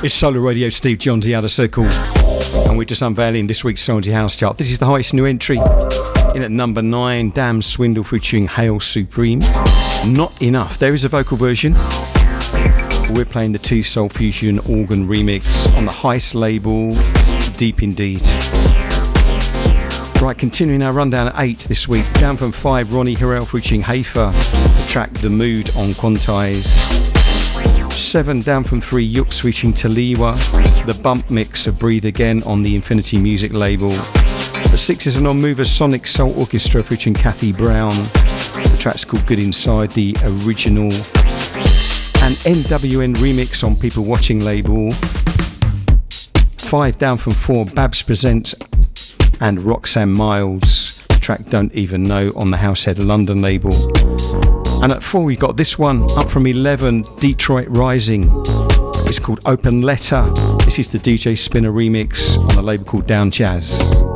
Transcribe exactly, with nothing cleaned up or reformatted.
It's Solar Radio, Steve Johns, The Outer Circle, and we're just unveiling this week's Soul House chart. This is the highest new entry, in at number nine, Damn Swindle featuring Hail Supreme. Not Enough. There is a vocal version. We're playing the two Soul Fusion organ remix on the Heist label, Deep Indeed. Right, continuing our rundown at eight this week. Down from five, Ronnie Harrell featuring Hafer, the track The Mood on Quantize. Seven, down from three, Yux featuring Taliwa, the bump mix of Breathe Again on the Infinity Music label. The six is an on-mover Sonic Soul Orchestra featuring Kathy Brown. The track's called Good Inside, the original. An N W N remix on People Watching label. Five, down from four, Babs Presents and Roxanne Miles, the track Don't Even Know on the Househead London label. And at four we got this one, up from eleven, Detroit Rising. It's called Open Letter. This is the D J Spinner remix on a label called Down Jazz.